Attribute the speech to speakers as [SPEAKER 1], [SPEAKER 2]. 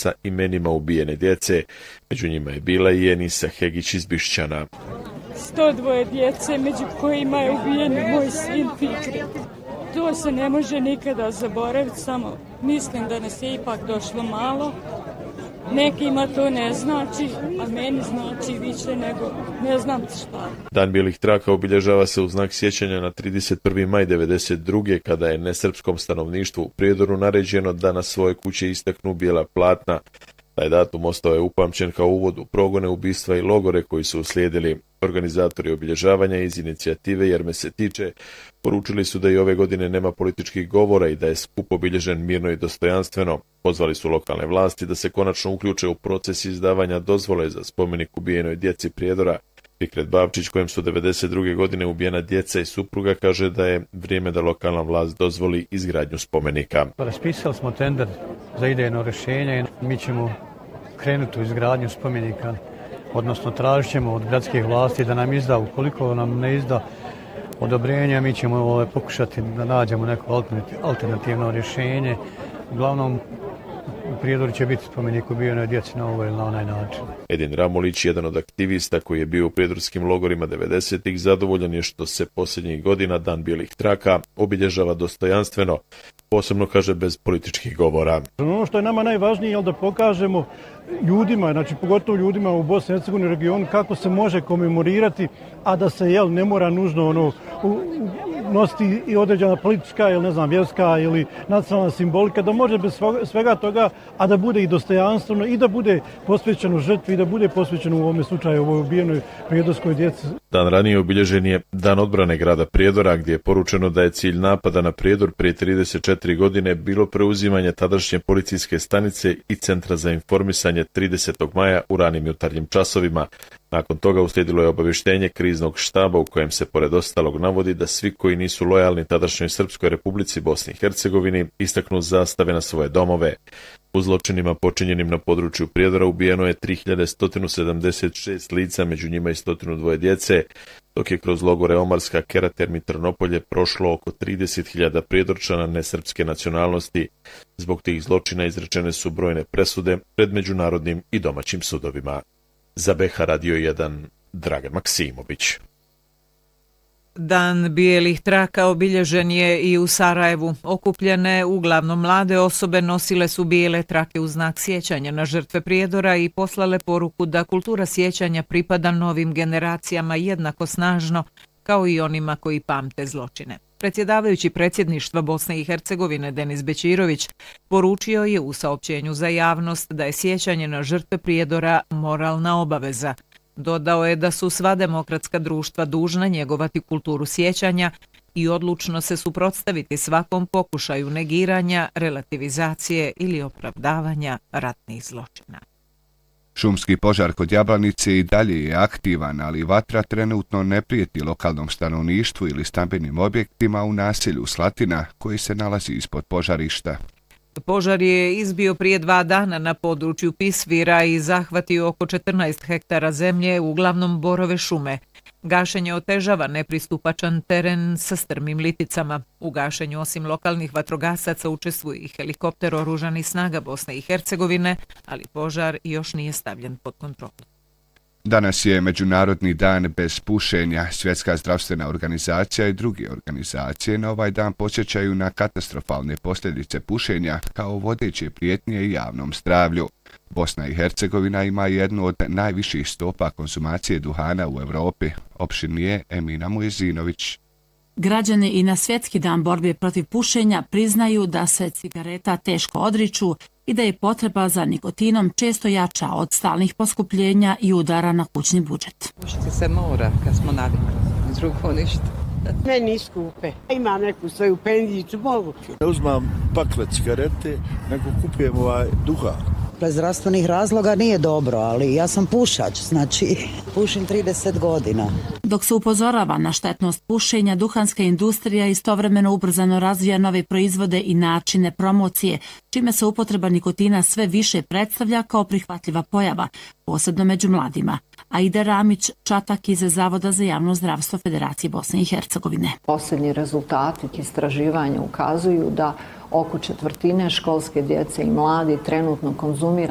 [SPEAKER 1] sa imenima ubijene djece. Među njima je bila i Enisa Hegić iz Bišćana.
[SPEAKER 2] 102 djece, među kojima je ubijen moj sin Fikret. To se ne može nikada zaboraviti, samo mislim da nas je ipak došlo malo. Nekima to ne znači, a meni znači više nego ne znam šta.
[SPEAKER 1] Dan bijelih traka obilježava se u znak sjećanja na 31. maj 1992. kada je nesrpskom stanovništvu u Prijedoru naređeno da na svoje kuće istaknu bijela platna. Taj datum ostao je upamćen kao uvod u progone, ubistva i logore koji su uslijedili. Organizatori obilježavanja iz inicijative Jer me se tiče poručili su da i ove godine nema političkih govora i da je skup obilježen mirno i dostojanstveno. Pozvali su lokalne vlasti da se konačno uključe u proces izdavanja dozvole za spomenik ubijenoj djeci Prijedora. Fikret Bavčić, kojem su 1992. godine ubijena djeca i supruga, kaže da je vrijeme da lokalna vlast dozvoli izgradnju spomenika.
[SPEAKER 3] Raspisali smo tender za idejno rješenje i mi ćemo krenuti u izgradnju spomenika, odnosno tražit ćemo od gradskih vlasti da nam izda, ukoliko nam ne izda odobrenja, mi ćemo pokušati da nađemo neko alternativno rješenje. Uglavnom, u Prijedoru će biti spomenik ubijenoj djeci na ovaj ili na onaj način.
[SPEAKER 1] Edin Ramulić, jedan od aktivista koji je bio u prijedorskim logorima 90-ih, zadovoljan je što se posljednjih godina Dan bijelih traka obilježava dostojanstveno, posebno kaže bez političkih govora.
[SPEAKER 4] Ono što je nama najvažnije je da pokažemo ljudima, znači pogotovo ljudima u Bosni i Hercegovini regionu, kako se može komemorirati, a da se ne mora nužno nositi i određena politička ili vjerska ili nacionalna simbolika, da može bez svega toga, a da bude i dostojanstveno i da bude posvećeno žrtvi i da bude posvećeno u ovome slučaju ovoj ubijenoj prijedorskoj djeci.
[SPEAKER 1] Dan ranije obilježen je Dan odbrane grada Prijedora, gdje je poručeno da je cilj napada na Prijedor prije 34 godine bilo preuzimanje tadašnje policijske stanice i centra za informisanje 30. maja u ranim jutarnjim časovima. Nakon toga uslijedilo je obavještenje kriznog štaba u kojem se pored ostalog navodi da svi koji nisu lojalni tadašnjoj Srpskoj Republici Bosni i Hercegovini istaknu zastave na svoje domove. U zločinima počinjenim na području Prijedora ubijeno je 3176 lica, među njima i 102 djece, dok je kroz logore Omarska, Keraterm i Trnopolje prošlo oko 30.000 Prijedorčana nesrpske nacionalnosti. Zbog tih zločina izrečene su brojne presude pred međunarodnim i domaćim sudovima. Za BH Radio 1, Dragan Maksimović.
[SPEAKER 5] Dan bijelih traka obilježen je i u Sarajevu. Okupljene, uglavnom mlade osobe, nosile su bijele trake u znak sjećanja na žrtve Prijedora i poslale poruku da kultura sjećanja pripada novim generacijama jednako snažno kao i onima koji pamte zločine. Predsjedavajući predsjedništva Bosne i Hercegovine Denis Bećirović poručio je u saopćenju za javnost da je sjećanje na žrtve Prijedora moralna obaveza. Dodao je da su sva demokratska društva dužna njegovati kulturu sjećanja i odlučno se suprotstaviti svakom pokušaju negiranja, relativizacije ili opravdavanja ratnih zločina.
[SPEAKER 6] Šumski požar kod Jablanice i dalje je aktivan, ali vatra trenutno ne prijeti lokalnom stanovništvu ili stambenim objektima u naselju Slatina, koji se nalazi ispod požarišta.
[SPEAKER 5] Požar je izbio prije 2 dana na području Pisvira i zahvatio oko 14 hektara zemlje, uglavnom borove šume. Gašenje otežava nepristupačan teren sa strmim liticama. U gašenju osim lokalnih vatrogasaca učestvuje i helikopter oružanih snaga Bosne i Hercegovine, ali požar još nije stavljen pod kontrolu.
[SPEAKER 6] Danas je Međunarodni dan bez pušenja. Svjetska zdravstvena organizacija i druge organizacije na ovaj dan podsjećaju na katastrofalne posljedice pušenja kao vodeće prijetnje javnom zdravlju. Bosna i Hercegovina ima jednu od najviših stopa konzumacije duhana u Europi, opširnije Emina Mujezinović.
[SPEAKER 7] Građani i na Svjetski dan borbe protiv pušenja priznaju da se cigareta teško odriču i da je potreba za nikotinom često jača od stalnih poskupljenja i udara na kućni budžet.
[SPEAKER 8] Pušiti se mora kad smo navikli, drugo ništa.
[SPEAKER 9] Ne, ni skupe. Imam neku svoju penzicu, mogu.
[SPEAKER 10] Ne uzmam pakle cigarete, nego kupujem duhan.
[SPEAKER 11] Bez zdravstvenih razloga nije dobro, ali ja sam pušač, znači pušim 30 godina.
[SPEAKER 7] Dok se upozorava na štetnost pušenja, duhanska industrija istovremeno ubrzano razvija nove proizvode i načine promocije, čime se upotreba nikotina sve više predstavlja kao prihvatljiva pojava, posebno među mladima. Aida Ramić, čatak iz Zavoda za javno zdravstvo Federacije Bosne i Hercegovine.
[SPEAKER 12] Posljednji rezultati istraživanja ukazuju da oko 1/4 školske djece i mladi trenutno konzumira